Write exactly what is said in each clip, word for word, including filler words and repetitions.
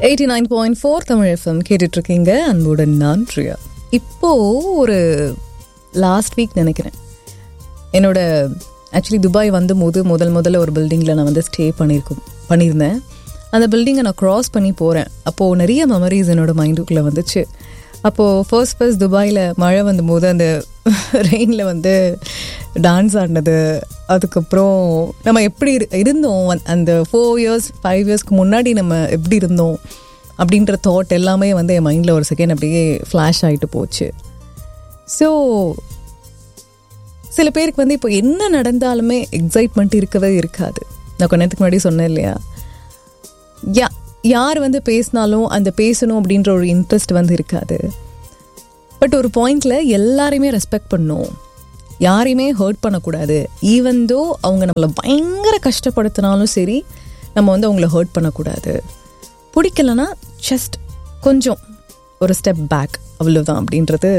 Eighty nine point four Tamil FM கேட்டுட்ருக்கீங்க. அன்புடன் நான் பிரியா. இப்போது ஒரு லாஸ்ட் வீக் நினைக்கிறேன், என்னோட ஆக்சுவலி துபாய் வந்து போது முதல் முதல்ல ஒரு பில்டிங்கில் நான் வந்து ஸ்டே பண்ணியிருக்கோம் பண்ணியிருந்தேன். அந்த பில்டிங்கை நான் க்ராஸ் பண்ணி போகிறேன். அப்போது நிறைய மெமரிஸ் என்னோட மைண்டுக்குள்ளே வந்துச்சு. அப்போது ஃபர்ஸ்ட் ஃபர்ஸ்ட் துபாயில் மழை வந்தபோது அந்த ரெயினில் வந்து டான்ஸ் ஆடினது, அதுக்கப்புறம் நம்ம எப்படி இருந்தோம் அந்த ஃபோர் இயர்ஸ் ஃபைவ் இயர்ஸ்க்கு முன்னாடி நம்ம எப்படி இருந்தோம் அப்படின்ற தாட் எல்லாமே வந்து என் மைண்டில் ஒரு செகண்ட் அப்படியே ஃப்ளாஷ் ஆகிட்டு போச்சு. ஸோ சில பேருக்கு வந்து இப்போ என்ன நடந்தாலுமே எக்ஸைட்மெண்ட் இருக்கவே இருக்காது. நான் கொஞ்ச நேரத்துக்கு முன்னாடி சொன்னேன் இல்லையா, யா யார் வந்து பேசினாலும் அந்த பேசணும் அப்படின்ற ஒரு இன்ட்ரெஸ்ட் வந்து இருக்காது. பட் ஒரு பாயிண்டில் எல்லாரையுமே ரெஸ்பெக்ட் பண்ணணும், யாரையுமே ஹர்ட் பண்ணக்கூடாது. ஈவன் தோ அவங்க நம்மளை பயங்கர கஷ்டப்படுத்தினாலும் சரி, நம்ம வந்து அவங்கள ஹர்ட் பண்ணக்கூடாது. பிடிக்கலன்னா ஜஸ்ட் கொஞ்சம் ஒரு ஸ்டெப் பேக், அவ்வளோதான் அப்படின்றது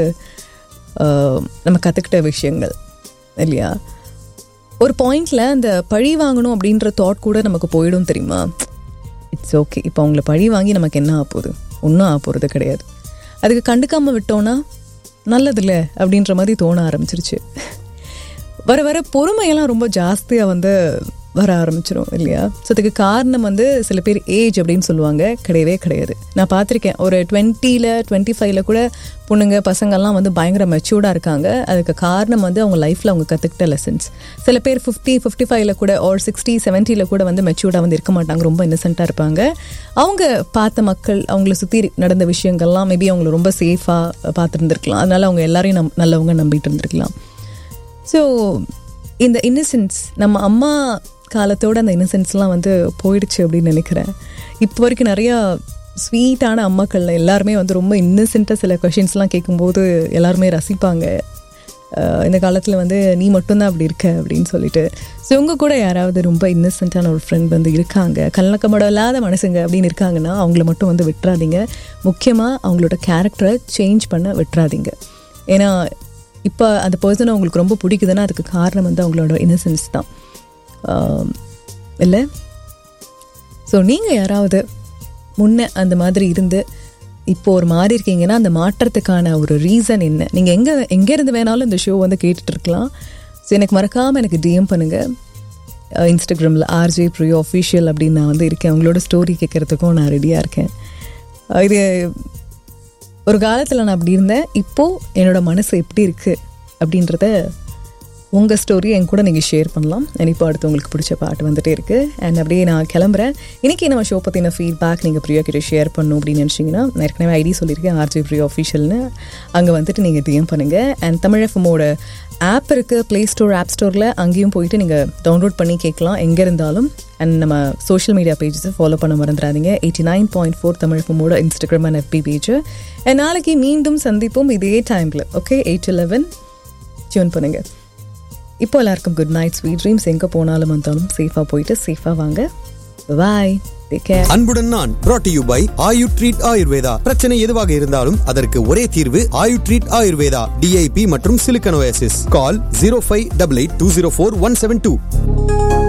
நம்ம கற்றுக்கிட்ட விஷயங்கள் இல்லையா. ஒரு பாயிண்டில் அந்த பழி வாங்கணும் அப்படின்ற தாட் கூட நமக்கு போயிடும் தெரியுமா. இட்ஸ் ஓகே, இப்போ அவங்கள பழி வாங்கி நமக்கு என்ன ஆக போகுது, ஒன்றும் ஆக போகிறது கிடையாது. அதுக்கு கண்டுக்காமல் விட்டோன்னா நல்லதில்லை அப்படின்ற மாதிரி தோண ஆரம்பிச்சிருச்சு. வர வர பொறுமையெல்லாம் ரொம்ப ஜாஸ்தியாக வந்து வர ஆரம்பிச்சிடும் இல்லையா. ஸோ அதுக்கு காரணம் வந்து சில பேர் ஏஜ் அப்படின்னு சொல்லுவாங்க, கிடையவே கிடையாது. நான் பார்த்துருக்கேன், ஒரு டுவெண்ட்டியில் டுவெண்ட்டி ஃபைவ்ல கூட பொண்ணுங்க பசங்கள்லாம் வந்து பயங்கர மெச்சூர்டாக இருக்காங்க. அதுக்கு காரணம் வந்து அவங்க லைஃப்பில் அவங்க கற்றுக்கிட்ட லெசன்ஸ். சில பேர் ஃபிஃப்டி ஃபிஃப்டி ஃபைவ்ல கூட ஒரு சிக்ஸ்டி செவன்ட்டியில் கூட வந்து மெச்சூர்டாக வந்து இருக்க மாட்டாங்க, ரொம்ப இன்னசென்ட்டாக இருப்பாங்க. அவங்க பார்த்த மக்கள், அவங்கள சுற்றி நடந்த விஷயங்கள்லாம் மேபி அவங்கள ரொம்ப சேஃபாக பார்த்துருந்துருக்கலாம். அதனால அவங்க எல்லாரையும் நம் நல்லவங்க நம்பிட்டு இருந்திருக்கலாம். ஸோ இந்த இன்னசென்ஸ், நம்ம அம்மா காலத்தோட அந்த இன்னசென்ஸ்லாம் வந்து போயிடுச்சு அப்படின்னு நினைக்கிறேன். இப்போ வரைக்கும் நிறையா ஸ்வீட்டான அம்மாக்கள் எல்லாருமே வந்து ரொம்ப இன்னசென்ட்டாக சில கொஷின்ஸ்லாம் கேட்கும்போது எல்லாருமே ரசிப்பாங்க. இந்த காலத்தில் வந்து நீ மட்டும்தான் அப்படி இருக்க அப்படின்னு சொல்லிட்டு. ஸோ உங்கள் கூட யாராவது ரொம்ப இன்னசென்ட்டான ஒரு ஃப்ரெண்ட் வந்து இருக்காங்க, கல்லக்கமடம் இல்லாத மனசுங்க அப்படின்னு இருக்காங்கன்னா அவங்கள மட்டும் வந்து விட்டுறாதீங்க. முக்கியமாக அவங்களோட கேரக்டரை சேஞ்ச் பண்ண விட்டுறாதீங்க. ஏன்னா இப்போ அந்த பர்சனை உங்களுக்கு ரொம்ப பிடிக்குதுன்னா அதுக்கு காரணம் வந்து அவங்களோட இன்னசென்ஸ் தான் இல்லை. ஸோ நீங்கள் யாராவது முன்ன அந்த மாதிரி இருந்து இப்போ ஒரு மாறி இருக்கீங்கன்னா அந்த மாற்றத்துக்கான ஒரு ரீசன் என்ன? நீங்கள் எங்கே எங்கேருந்து வேணாலும் இந்த ஷோ வந்து கேட்டுட்டு இருக்கலாம். ஸோ எனக்கு மறக்காமல் எனக்கு டிஎம் பண்ணுங்கள். இன்ஸ்டாகிராமில் ஆர்ஜே ப்ரியோ அஃபிஷியல் அப்படின்னு நான் வந்து இருக்கேன். உங்களோட ஸ்டோரி கேட்குறதுக்கும் நான் ரெடியாக இருக்கேன். இது ஒரு காலத்தில் நான் அப்படி இருந்தேன், இப்போது என்னோடய மனசு எப்படி இருக்குது அப்படின்றத உங்கள் ஸ்டோரியை என் கூட நீங்கள் ஷேர் பண்ணலாம். இப்போ அடுத்து உங்களுக்கு பிடிச்ச பாட்டு வந்துகிட்டே இருக்குது. அண்ட் அப்படியே நான் கிளம்புறேன். இன்றைக்கி நம்ம ஷோ பற்றின ஃபீட்பேக் நீங்கள் பிரியா கிட்ட ஷேர் பண்ணணும் அப்படின்னு நினச்சிங்கன்னா நான் ஏற்கனவே ஐடி சொல்லியிருக்கேன், ஆர்ஜே பிரியா அஃபிஷியல்னு. அங்கே வந்துட்டு நீங்கள் டிஎம் பண்ணுங்கள். அண்ட் தமிழ் எஃப்எம்மோட ஆப் இருக்குது, ப்ளே ஸ்டோர் ஆப் ஸ்டோரில், அங்கேயும் போயிட்டு நீங்கள் டவுன்லோட் பண்ணி கேட்கலாம் எங்கே இருந்தாலும். அண்ட் நம்ம சோஷியல் மீடியா பேஜஸை ஃபாலோ பண்ண மறந்துடாதீங்க. Eighty nine point four Tamil எஃப்எம்மோட Instagram and FB page. And நாளைக்கு மீண்டும் சந்திப்போம் இதே டைமில். ஓகே, எயிட் லெவன் டியூன் பண்ணுங்கள். இப்போ எல்லாருக்கும் குட் நைட், ஸ்வீட் ட்ரீம்ஸ். எங்கே போனாலும் வந்தாலும் சேஃபாக போயிட்டு சேஃபாக வாங்க. பாய், டேக் கேர். அன்புடன் நான் brought to you by Ayu treat Ayurveda. பிரச்சனை எதுவாக இருந்தாலும் அதற்கு ஒரே தீர்வு ஆயு ட்ரீட் ஆயுர்வேதா. டிஐபி மற்றும் சிலிக்கன் ஓஎஸ்எஸ். கால் zero five eight eight two zero four one seven two.